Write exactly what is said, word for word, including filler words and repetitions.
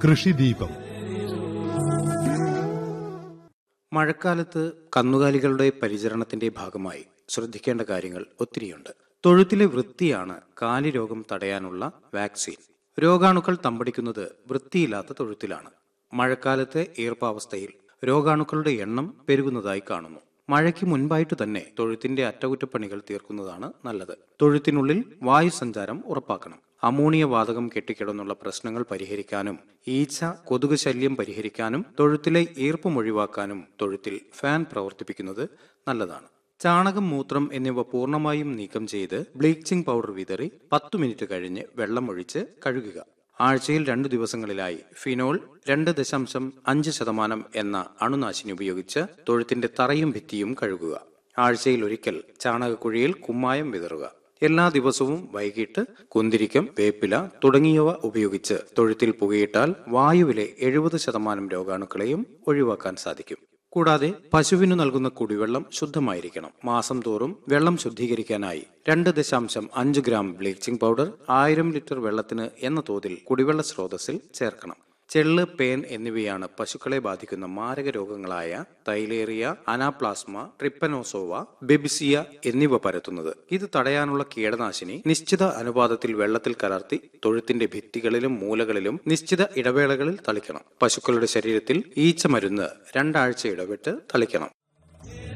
കൃഷിദീപം. മഴക്കാലത്ത് കന്നുകാലികളുടെ പരിചരണത്തിന്റെ ഭാഗമായി ശ്രദ്ധിക്കേണ്ട കാര്യങ്ങൾ ഒത്തിരിയുണ്ട്. തൊഴുത്തിലെ വൃത്തിയാണ് കാലിരോഗം തടയാനുള്ള വാക്സിൻ. രോഗാണുക്കൾ തമ്പടിക്കുന്നത് വൃത്തിയില്ലാത്ത തൊഴുത്തിലാണ്. മഴക്കാലത്തെ ഈർപ്പാവസ്ഥയിൽ രോഗാണുക്കളുടെ എണ്ണം പെരുകുന്നതായി കാണുന്നു. മഴയ്ക്ക് മുൻപായിട്ട് തന്നെ തൊഴുത്തിന്റെ അറ്റകുറ്റപ്പണികൾ തീർക്കുന്നതാണ് നല്ലത്. തൊഴുത്തിനുള്ളിൽ വായു സഞ്ചാരം ഉറപ്പാക്കണം. അമോണിയ വാതകം കെട്ടിക്കിടന്നുള്ള പ്രശ്നങ്ങൾ പരിഹരിക്കാനും ഈച്ച കൊതുക് ശല്യം പരിഹരിക്കാനും തൊഴുത്തിലെ ഈർപ്പം ഒഴിവാക്കാനും തൊഴുത്തിൽ ഫാൻ പ്രവർത്തിപ്പിക്കുന്നത് നല്ലതാണ്. ചാണകം, മൂത്രം എന്നിവ പൂർണ്ണമായും നീക്കം ചെയ്ത് ബ്ലീച്ചിംഗ് പൗഡർ വിതറി പത്തു മിനിറ്റ് കഴിഞ്ഞ് വെള്ളം ഒഴിച്ച് കഴുകുക. ആഴ്ചയിൽ രണ്ടു ദിവസങ്ങളിലായി ഫിനോൾ രണ്ട് ദശാംശം അഞ്ച് ശതമാനം എന്ന അണുനാശിനി ഉപയോഗിച്ച് തൊഴുത്തിന്റെ തറയും ഭിത്തിയും കഴുകുക. ആഴ്ചയിൽ ഒരിക്കൽ ചാണകക്കുഴിയിൽ കുമ്മായം വിതറുക. എല്ലാ ദിവസവും വൈകിട്ട് കുന്തിരിക്കം, വേപ്പില തുടങ്ങിയവ ഉപയോഗിച്ച് തൊഴുത്തിൽ പുകയിട്ടാൽ വായുവിലെ എഴുപത് ശതമാനം രോഗാണുക്കളെയും ഒഴിവാക്കാൻ സാധിക്കും. കൂടാതെ പശുവിനു നൽകുന്ന കുടിവെള്ളം ശുദ്ധമായിരിക്കണം. മാസം തോറും വെള്ളം ശുദ്ധീകരിക്കാനായി രണ്ട് ദശാംശം അഞ്ച് ഗ്രാം ബ്ലീച്ചിംഗ് പൗഡർ ആയിരം ലിറ്റർ വെള്ളത്തിന് എന്ന തോതിൽ കുടിവെള്ള സ്രോതസ്സിൽ ചേർക്കണം. ചെള്ള്, പേൻ എന്നിവയാണ് പശുക്കളെ ബാധിക്കുന്ന മാരക രോഗങ്ങളായ തൈലേറിയ, അനാപ്ലാസ്മ, ട്രിപ്പനോസോവ, ബെബിസിയ എന്നിവ പരത്തുന്നത്. ഇത് തടയാനുള്ള കീടനാശിനി നിശ്ചിത അനുപാതത്തിൽ വെള്ളത്തിൽ കലർത്തി തൊഴുത്തിന്റെ ഭിത്തികളിലും മൂലകളിലും നിശ്ചിത ഇടവേളകളിൽ തളിക്കണം. പശുക്കളുടെ ശരീരത്തിൽ ഈച്ച മരുന്ന് രണ്ടാഴ്ച ഇടവിട്ട് തളിക്കണം.